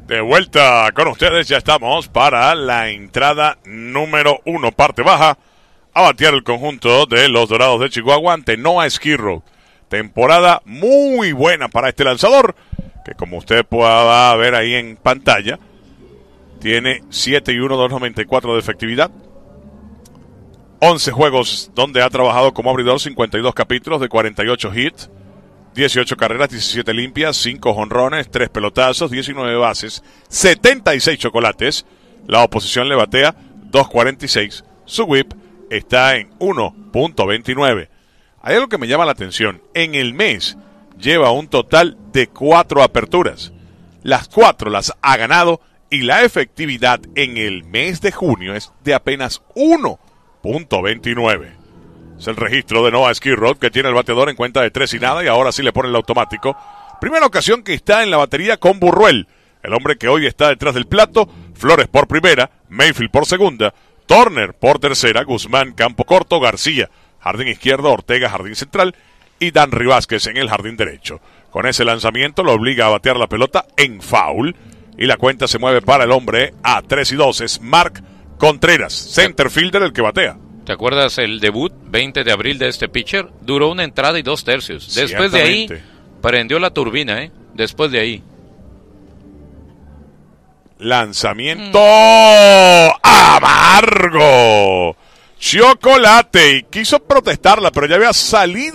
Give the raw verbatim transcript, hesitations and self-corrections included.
De vuelta con ustedes, ya estamos para la entrada número uno, parte baja, a batear el conjunto de los Dorados de Chihuahua ante Noah Skirrow. Temporada muy buena para este lanzador, que como usted pueda ver ahí en pantalla, tiene siete y uno, dos noventa y cuatro de efectividad. once juegos donde ha trabajado como abridor, cincuenta y dos capítulos de cuarenta y ocho hits. dieciocho carreras, diecisiete limpias, cinco jonrones, tres pelotazos, diecinueve bases, setenta y seis chocolates. La oposición le batea dos cuarenta y seis. Su whip está en uno punto veintinueve. Hay algo que me llama la atención. En el mes lleva un total de cuatro aperturas. Las cuatro las ha ganado y la efectividad en el mes de junio es de apenas uno punto veintinueve. Es el registro de Noah Skirrow, que tiene el bateador en cuenta de tres y nada, y ahora sí le pone el automático. Primera ocasión que está en la batería con Burruel, el hombre que hoy está detrás del plato. Flores por primera, Mayfield por segunda, Turner por tercera, Guzmán campo corto, García jardín izquierdo, Ortega jardín central y Danry Vázquez en el jardín derecho. Con ese lanzamiento lo obliga a batear la pelota en foul y la cuenta se mueve para el hombre a tres y dos. Es Mark Contreras, center fielder, el que batea. ¿Te acuerdas el debut veinte de abril de este pitcher? Duró una entrada y dos tercios. Después de ahí, prendió la turbina, ¿eh? Después de ahí. Lanzamiento mm. amargo. Chocolate. Y quiso protestarla, pero ya había salido